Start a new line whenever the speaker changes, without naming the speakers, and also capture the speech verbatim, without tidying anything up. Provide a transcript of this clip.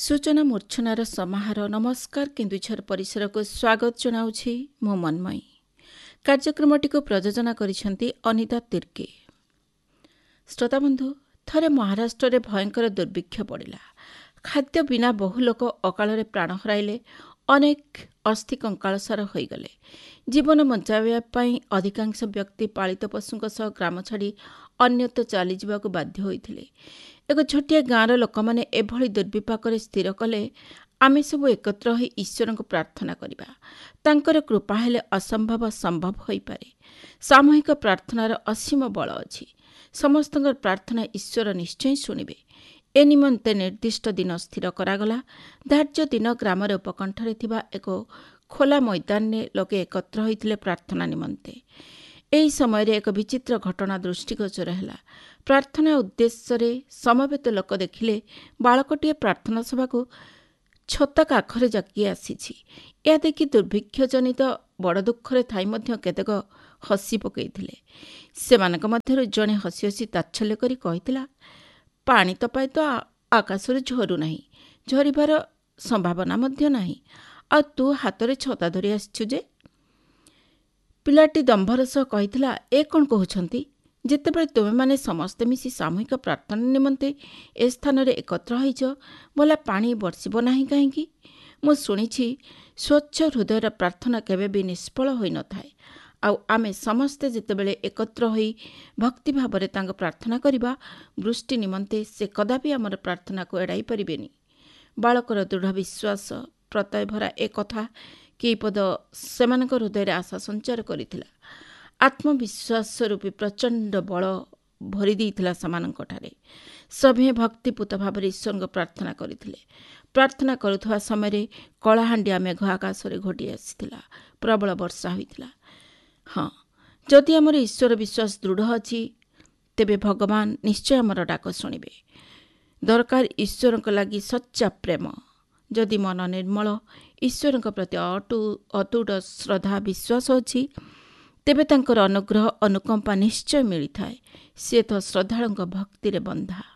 ସୂଚନା ମୂର୍ଚ୍ଛନାର ସମାହାର ନମସ୍କାର କେନ୍ଦୁଝର ପରିସରକୁ ସ୍ୱାଗତ ଜଣାଉଛି ମୁଁ ମନ୍ମୟୀ। କାର୍ଯ୍ୟକ୍ରମଟିକୁ ପ୍ରଯୋଜନା କରିଛନ୍ତି ଅନିତା ତିର୍କି। ଶ୍ରୋତାବନ୍ଧୁ, ଥରେ ମହାରାଷ୍ଟ୍ରରେ ଭୟଙ୍କର ଦୁର୍ଭିକ୍ଷ ପଡ଼ିଲା। ଖାଦ୍ୟ ବିନା ବହୁ ଲୋକ ଅକାଳରେ ପ୍ରାଣ ହରାଇଲେ, ଅନେକ ଅସ୍ଥି କଙ୍କାଳସାର ହୋଇଗଲେ। ଜୀବନ ବଞ୍ଚାଇବା ପାଇଁ ଅଧିକାଂଶ ବ୍ୟକ୍ତି ପାଳିତ ପଶୁଙ୍କ ସହ ଗ୍ରାମ ଛାଡ଼ି ଅନ୍ୟତ୍ର ଚାଲିଯିବାକୁ ବାଧ୍ୟ ହୋଇଥିଲେ। ଏକ ଛୋଟିଆ ଗାଁର ଲୋକମାନେ ଏଭଳି ଦୁର୍ବିପାକରେ ସ୍ଥିର କଲେ, ଆମେ ସବୁ ଏକତ୍ର ହୋଇ ଈଶ୍ୱରଙ୍କୁ ପ୍ରାର୍ଥନା କରିବା। ତାଙ୍କର କୃପା ହେଲେ ଅସମ୍ଭବ ସମ୍ଭବ ହୋଇପାରେ। ସାମୂହିକ ପ୍ରାର୍ଥନାର ଅସୀମ ବଳ ଅଛି। ସମସ୍ତଙ୍କର ପ୍ରାର୍ଥନା ଈଶ୍ୱର ନିଶ୍ଚୟ ଶୁଣିବେ। ଏ ନିମନ୍ତେ ନିର୍ଦ୍ଦିଷ୍ଟ ଦିନ ସ୍ଥିର କରାଗଲା। ଧାର୍ଯ୍ୟ ଦିନ ଗ୍ରାମର ଉପକଣ୍ଠରେ ଥିବା ଏକ ଖୋଲା ମଇଦାନରେ ଲୋକେ ଏକତ୍ର ହୋଇଥିଲେ ପ୍ରାର୍ଥନା ନିମନ୍ତେ। ଏହି ସମୟରେ ଏକ ବିଚିତ୍ର ଘଟଣା ଦୃଷ୍ଟିଗୋଚର ହେଲା। ପ୍ରାର୍ଥନା ଉଦ୍ଦେଶ୍ୟରେ ସମବେତ ଲୋକ ଦେଖିଲେ, ବାଳକଟିଏ ପ୍ରାର୍ଥନା ସଭାକୁ ଛତା କାଖରେ ଜାକି ଆସିଛି। ଏହା ଦେଖି ଦୁର୍ଭିକ୍ଷଜନିତ ବଡ଼ ଦୁଃଖରେ ଥାଇ ମଧ୍ୟ କେତେକ ହସି ପକାଇଥିଲେ। ସେମାନଙ୍କ ମଧ୍ୟରୁ ଜଣେ ହସି ହସି ତାଚ୍ଛଲ୍ୟ କରି କହିଥିଲା, ପାଣି ଟୋପାଏ ତ ଆକାଶରୁ ଝରୁ ନାହିଁ, ଝରିବାର ସମ୍ଭାବନା ମଧ୍ୟ ନାହିଁ, ଆଉ ତୁ ହାତରେ ଛତା ଧରି ଆସିଛୁ ଯେ? ପିଲାଟି ଦମ୍ଭର ସହ କହିଥିଲା, ଏ କ'ଣ କହୁଛନ୍ତି? ଯେତେବେଳେ ତୁମେମାନେ ସମସ୍ତେ ମିଶି ସାମୂହିକ ପ୍ରାର୍ଥନା ନିମନ୍ତେ ଏ ସ୍ଥାନରେ ଏକତ୍ର ହୋଇଛ, ଭଲା ପାଣି ବର୍ଷିବ ନାହିଁ କାହିଁକି? ମୁଁ ଶୁଣିଛି, ସ୍ୱଚ୍ଛ ହୃଦୟର ପ୍ରାର୍ଥନା କେବେ ବି ନିଷ୍ଫଳ ହୋଇନଥାଏ। ଆଉ ଆମେ ସମସ୍ତେ ଯେତେବେଳେ ଏକତ୍ର ହୋଇ ଭକ୍ତି ଭାବରେ ତାଙ୍କ ପ୍ରାର୍ଥନା କରିବା, ବୃଷ୍ଟି ନିମନ୍ତେ ସେ କଦାପି ଆମର ପ୍ରାର୍ଥନାକୁ ଏଡ଼ାଇ ପାରିବେନି। ବାଳକର ଦୃଢ଼ ବିଶ୍ୱାସ, ପ୍ରତ୍ୟୟ ଭରା ଏ କଥା କେଇପଦ ସେମାନଙ୍କ ହୃଦୟରେ ଆଶା ସଞ୍ଚାର କରିଥିଲା। ଆତ୍ମବିଶ୍ୱାସ ରୂପୀ ପ୍ରଚଣ୍ଡ ବଳ ଭରି ଦେଇଥିଲା ସେମାନଙ୍କଠାରେ। ସଭିଏଁ ଭକ୍ତିପୂତ ଭାବରେ ଈଶ୍ୱରଙ୍କ ପ୍ରାର୍ଥନା କରିଥିଲେ। ପ୍ରାର୍ଥନା କରୁଥିବା ସମୟରେ କଳାହାଣ୍ଡିଆ ମେଘ ଆକାଶରେ ଘୋଟି ଆସିଥିଲା। ପ୍ରବଳ ବର୍ଷା ହୋଇଥିଲା। ହଁ, ଯଦି ଆମର ଈଶ୍ୱର ବିଶ୍ୱାସ ଦୃଢ଼ ଅଛି, ତେବେ ଭଗବାନ ନିଶ୍ଚୟ ଆମର ଡାକ ଶୁଣିବେ। ଦରକାର ଈଶ୍ୱରଙ୍କ ଲାଗି ସଚ୍ଚା ପ୍ରେମ। ଯଦି ମନ ନିର୍ମଳ, ଈଶ୍ୱରଙ୍କ ପ୍ରତି ଅଟୁ ଅତୁଟ ଶ୍ରଦ୍ଧା ବିଶ୍ୱାସ ଅଛି, ତେବେ ତାଙ୍କର ଅନୁଗ୍ରହ ଅନୁକମ୍ପା ନିଶ୍ଚୟ ମିଳିଥାଏ। ସିଏ ତ ଶ୍ରଦ୍ଧାଳୁଙ୍କ ଭକ୍ତିରେ ବନ୍ଧା।